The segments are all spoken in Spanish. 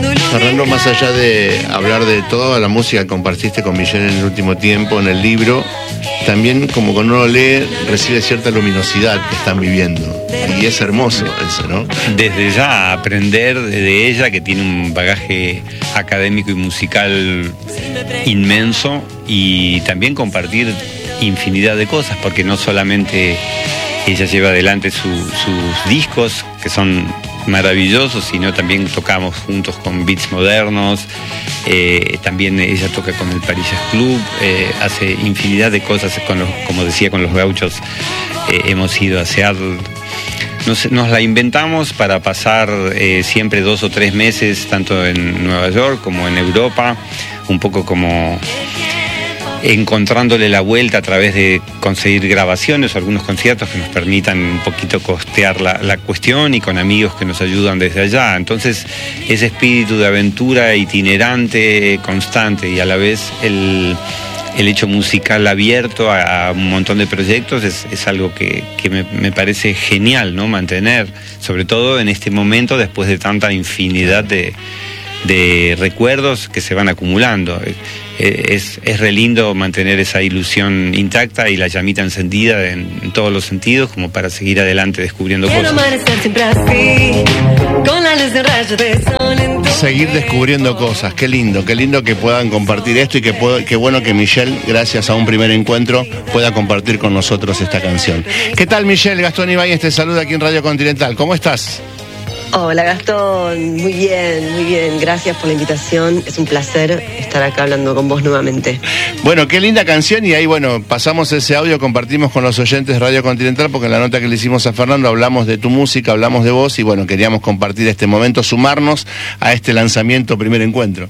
Fernando, más allá de hablar de toda la música que compartiste con Michelle en el último tiempo, en el libro, también como cuando uno lee, recibe cierta luminosidad que están viviendo. Y es hermoso eso, ¿no? Desde ya aprender de ella, que tiene un bagaje académico y musical inmenso, y también compartir infinidad de cosas, porque no solamente ella lleva adelante sus discos, que son maravillosos, sino también tocamos juntos con beats modernos, también ella toca con el Paris Jazz Club, hace infinidad de cosas, como decía, con los Gauchos. Hemos ido a Seattle. Nos la inventamos para pasar siempre 2 o 3 meses, tanto en Nueva York como en Europa, un poco como encontrándole la vuelta a través de conseguir grabaciones o algunos conciertos que nos permitan un poquito costear la cuestión, y con amigos que nos ayudan desde allá. Entonces, ese espíritu de aventura itinerante, constante, y a la vez el hecho musical abierto a un montón de proyectos es algo que me parece genial, ¿no? Mantener, sobre todo en este momento, después de tanta infinidad de recuerdos que se van acumulando. Es re lindo mantener esa ilusión intacta y la llamita encendida en todos los sentidos, como para seguir adelante descubriendo cosas. Seguir descubriendo cosas, qué lindo que puedan compartir esto, y qué bueno que Michelle, gracias a un primer encuentro, pueda compartir con nosotros esta canción. ¿Qué tal, Michelle? Gastón Ibáñez te saluda aquí en Radio Continental. ¿Cómo estás? Hola, Gastón, muy bien, gracias por la invitación, es un placer estar acá hablando con vos nuevamente. Bueno, qué linda canción, y ahí, bueno, pasamos ese audio, compartimos con los oyentes de Radio Continental, porque en la nota que le hicimos a Fernando hablamos de tu música, hablamos de vos, y bueno, queríamos compartir este momento, sumarnos a este lanzamiento, primer encuentro.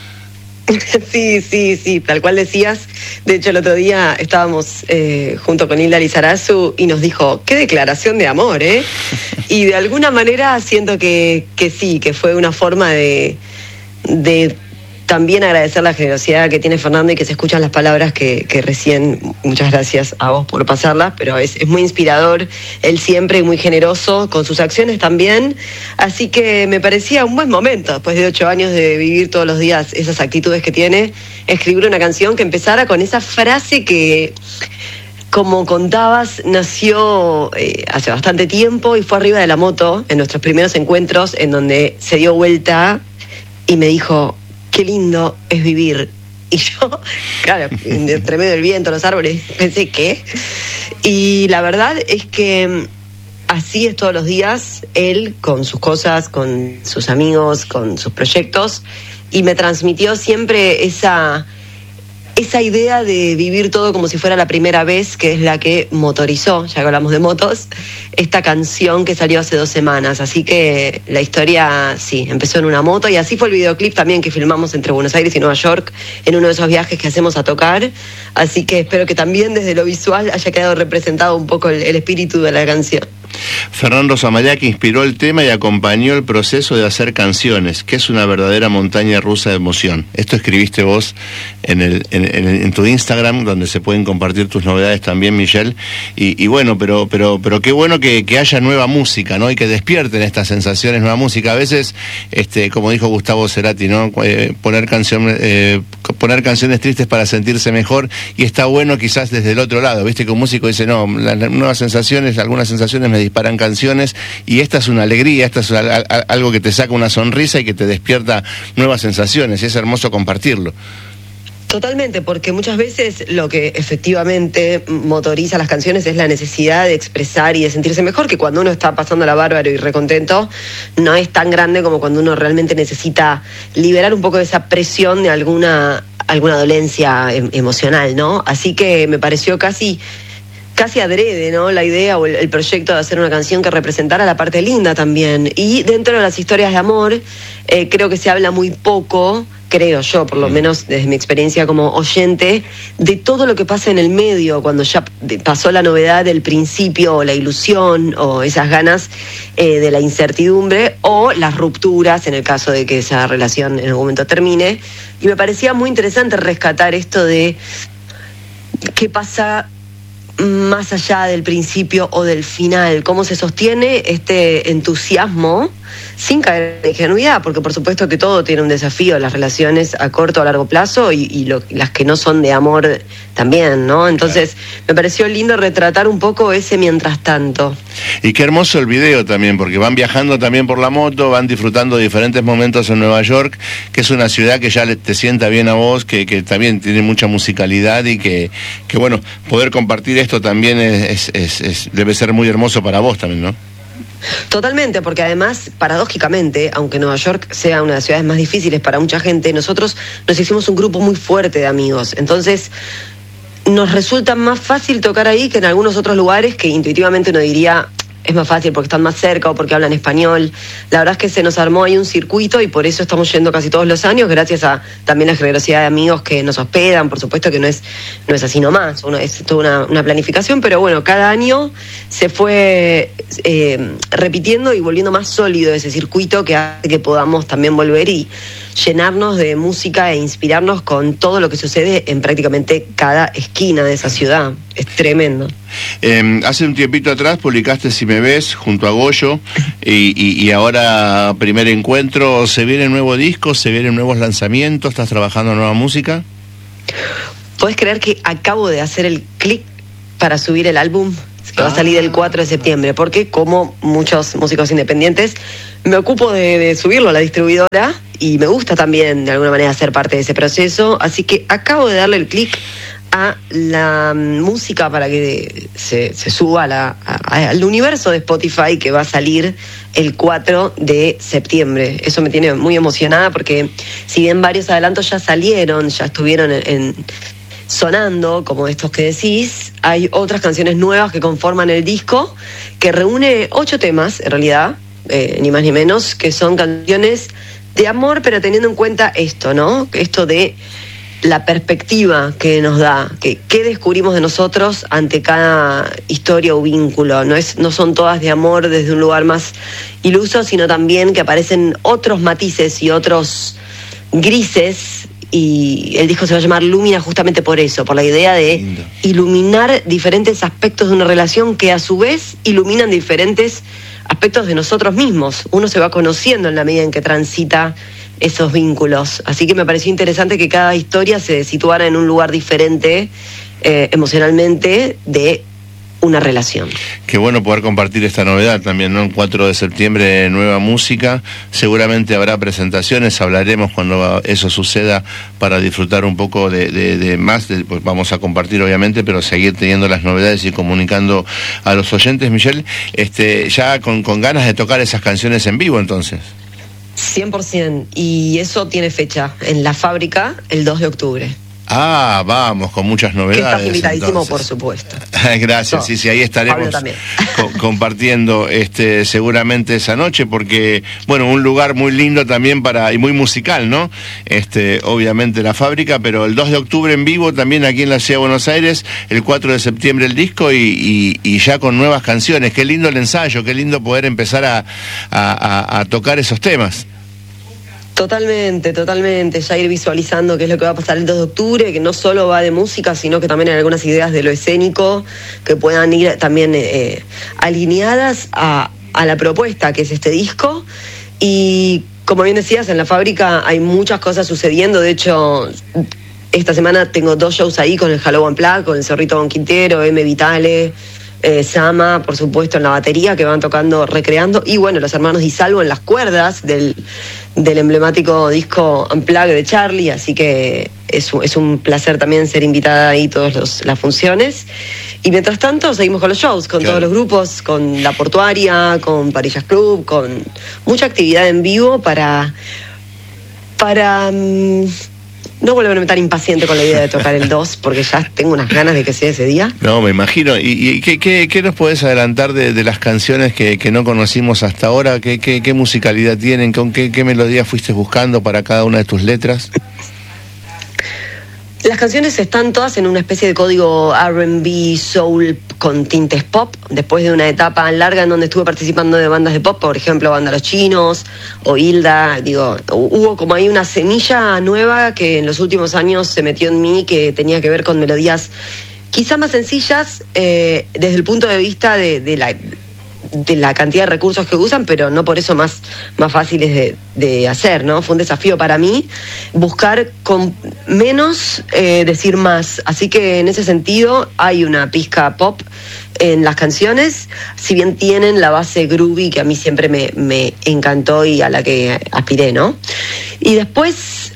Sí, tal cual decías. De hecho, el otro día estábamos junto con Hilda Lizarazu y nos dijo, qué declaración de amor, ¿eh? Y de alguna manera siento que sí, que fue una forma de también agradecer la generosidad que tiene Fernando, y que se escuchan las palabras que recién, muchas gracias a vos por pasarlas, pero es muy inspirador, él siempre muy generoso con sus acciones también, así que me parecía un buen momento, después de 8 años de vivir todos los días esas actitudes que tiene, escribir una canción que empezara con esa frase que, como contabas, nació hace bastante tiempo y fue arriba de la moto en nuestros primeros encuentros, en donde se dio vuelta y me dijo, qué lindo es vivir. Y yo, claro, entre medio del viento, los árboles, pensé, ¿qué? Y la verdad es que así es todos los días, él con sus cosas, con sus amigos, con sus proyectos, y me transmitió siempre esa idea de vivir todo como si fuera la primera vez, que es la que motorizó, ya que hablamos de motos, esta canción que salió hace 2 semanas. Así que la historia, sí, empezó en una moto, y así fue el videoclip también que filmamos entre Buenos Aires y Nueva York, en uno de esos viajes que hacemos a tocar. Así que espero que también desde lo visual haya quedado representado un poco el espíritu de la canción. Fernando Zamayaki inspiró el tema y acompañó el proceso de hacer canciones, que es una verdadera montaña rusa de emoción. Esto escribiste vos en tu Instagram, donde se pueden compartir tus novedades también, Michelle. Y bueno, pero qué bueno que haya nueva música, ¿no? Y que despierten estas sensaciones, nueva música. A veces, como dijo Gustavo Cerati, ¿no? Poner canciones tristes para sentirse mejor, y está bueno quizás desde el otro lado, ¿viste? Que un músico dice, no, las nuevas sensaciones, algunas sensaciones me disparan canciones, y esta es una alegría, esta es algo que te saca una sonrisa y que te despierta nuevas sensaciones, y es hermoso compartirlo. Totalmente, porque muchas veces lo que efectivamente motoriza las canciones es la necesidad de expresar y de sentirse mejor, que cuando uno está pasándola bárbaro y recontento, no es tan grande como cuando uno realmente necesita liberar un poco de esa presión de alguna dolencia emocional, ¿no? Así que me pareció casi adrede, ¿no? La idea o el proyecto de hacer una canción que representara la parte linda también. Y dentro de las historias de amor, creo que se habla muy poco, creo yo, por lo menos desde mi experiencia como oyente, de todo lo que pasa en el medio, cuando ya pasó la novedad del principio, o la ilusión, o esas ganas de la incertidumbre, o las rupturas, en el caso de que esa relación en algún momento termine. Y me parecía muy interesante rescatar esto de qué pasa más allá del principio o del final, cómo se sostiene este entusiasmo sin caer en ingenuidad, porque por supuesto que todo tiene un desafío, las relaciones a corto o a largo plazo y las que no son de amor también, ¿no? Entonces me pareció lindo retratar un poco ese mientras tanto. Y qué hermoso el video también, porque van viajando también por la moto, van disfrutando de diferentes momentos en Nueva York, que es una ciudad que ya te sienta bien a vos, que también tiene mucha musicalidad y que bueno, poder compartir esto también debe ser muy hermoso para vos también, ¿no? Totalmente, porque además, paradójicamente, aunque Nueva York sea una de las ciudades más difíciles para mucha gente, nosotros nos hicimos un grupo muy fuerte de amigos. Entonces, nos resulta más fácil tocar ahí que en algunos otros lugares que intuitivamente uno diría es más fácil porque están más cerca o porque hablan español. La verdad es que se nos armó ahí un circuito y por eso estamos yendo casi todos los años, gracias a también la generosidad de amigos que nos hospedan. Por supuesto que no es así nomás, es toda una planificación, pero bueno, cada año se fue repitiendo y volviendo más sólido ese circuito que hace que podamos también volver y llenarnos de música e inspirarnos con todo lo que sucede en prácticamente cada esquina de esa ciudad. Es tremendo. Hace un tiempito atrás publicaste Si me ves junto a Goyo y ahora primer encuentro. ¿Se viene nuevo disco? ¿Se vienen nuevos lanzamientos? ¿Estás trabajando en nueva música? ¿Podés creer que acabo de hacer el clic para subir el álbum? Que va a salir el 4 de septiembre, porque como muchos músicos independientes me ocupo de subirlo a la distribuidora y me gusta también de alguna manera ser parte de ese proceso, así que acabo de darle el clic a la música para que se suba al universo de Spotify, que va a salir el 4 de septiembre. Eso me tiene muy emocionada porque si bien varios adelantos ya salieron, ya estuvieron sonando, como estos que decís, hay otras canciones nuevas que conforman el disco, que reúne 8 temas, en realidad, ni más ni menos, que son canciones de amor, pero teniendo en cuenta esto, ¿no? Esto de la perspectiva que nos da, qué descubrimos de nosotros ante cada historia o vínculo. No son todas de amor desde un lugar más iluso, sino también que aparecen otros matices y otros grises. Y el disco se va a llamar Lúmina justamente por eso, por la idea de iluminar diferentes aspectos de una relación que a su vez iluminan diferentes aspectos de nosotros mismos. Uno se va conociendo en la medida en que transita esos vínculos. Así que me pareció interesante que cada historia se situara en un lugar diferente emocionalmente de una relación. Qué bueno poder compartir esta novedad también, ¿no? El 4 de septiembre, nueva música. Seguramente habrá presentaciones, hablaremos cuando eso suceda para disfrutar un poco de más. Pues vamos a compartir, obviamente, pero seguir teniendo las novedades y comunicando a los oyentes. Michelle, ya con ganas de tocar esas canciones en vivo, entonces. 100%. Y eso tiene fecha en La Fábrica el 2 de octubre. Ah, vamos, con muchas novedades. Que estás invitadísimo, entonces. Por supuesto. Gracias, sí, ahí estaremos compartiendo seguramente esa noche, porque, bueno, un lugar muy lindo también y muy musical, ¿no? Obviamente La Fábrica, pero el 2 de octubre en vivo también aquí en la Ciudad de Buenos Aires, el 4 de septiembre el disco y ya con nuevas canciones. Qué lindo el ensayo, qué lindo poder empezar a tocar esos temas. Totalmente, ya ir visualizando qué es lo que va a pasar el 2 de octubre, que no solo va de música, sino que también hay algunas ideas de lo escénico que puedan ir también alineadas a la propuesta que es este disco. Y como bien decías, en La Fábrica hay muchas cosas sucediendo. De hecho, esta semana tengo 2 shows ahí con el Halloween Unplugged, con el Zorrito Don Quintero, M. Vitale, Sama, por supuesto, en la batería, que van tocando, recreando, y bueno, los hermanos Di Salvo en las cuerdas del emblemático disco Unplugged de Charlie, así que es un placer también ser invitada ahí todas las funciones. Y mientras tanto seguimos con los shows, con todos los grupos, con La Portuaria, con Parillas Club, con mucha actividad en vivo para no volverme tan impaciente con la idea de tocar el 2, porque ya tengo unas ganas de que sea ese día. No, me imagino. ¿Y qué nos podés adelantar de las canciones que no conocimos hasta ahora? ¿Qué musicalidad tienen? ¿Con qué melodía fuiste buscando para cada una de tus letras? Las canciones están todas en una especie de código R&B, soul con tintes pop, después de una etapa larga en donde estuve participando de bandas de pop, por ejemplo, Banda Los Chinos o Hilda. Hubo como ahí una semilla nueva que en los últimos años se metió en mí, que tenía que ver con melodías quizá más sencillas desde el punto de vista de la cantidad de recursos que usan, pero no por eso más fáciles de hacer, ¿no? Fue un desafío para mí buscar con menos, decir más. Así que en ese sentido hay una pizca pop en las canciones, si bien tienen la base groovy que a mí siempre me encantó y a la que aspiré, ¿no? Y después,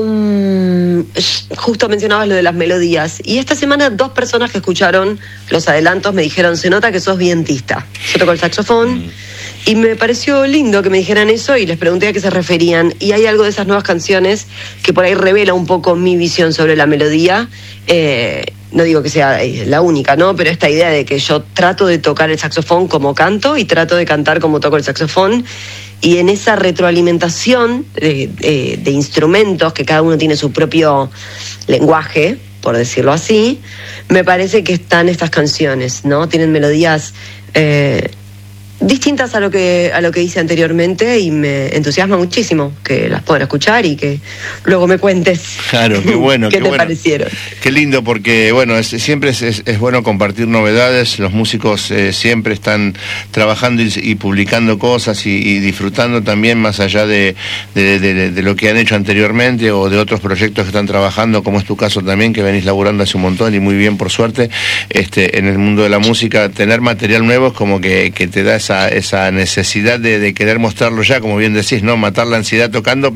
justo mencionabas lo de las melodías, y esta semana 2 personas que escucharon los adelantos me dijeron, se nota que sos vientista. Yo toco el saxofón y me pareció lindo que me dijeran eso y les pregunté a qué se referían, y hay algo de esas nuevas canciones que por ahí revela un poco mi visión sobre la melodía. No digo que sea la única, ¿no? Pero esta idea de que yo trato de tocar el saxofón como canto y trato de cantar como toco el saxofón, y en esa retroalimentación de instrumentos, que cada uno tiene su propio lenguaje, por decirlo así, me parece que están estas canciones, ¿no? Tienen melodías distintas a lo que hice anteriormente, y me entusiasma muchísimo que las puedan escuchar y que luego me cuentes. Claro, qué bueno. ¿Qué te parecieron? Qué lindo, porque bueno, siempre es bueno compartir novedades. Los músicos siempre están trabajando y publicando cosas y disfrutando también, más allá de lo que han hecho anteriormente o de otros proyectos que están trabajando, como es tu caso también, que venís laburando hace un montón y muy bien, por suerte, en el mundo de la música. Tener material nuevo es como que te da esa necesidad de querer mostrarlo ya, como bien decís, ¿no? Matar la ansiedad tocando.